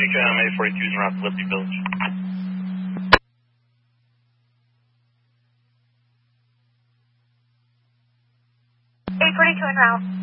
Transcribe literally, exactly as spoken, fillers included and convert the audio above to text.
um, eight forty-two is around Liberty Village. eight forty-two en route.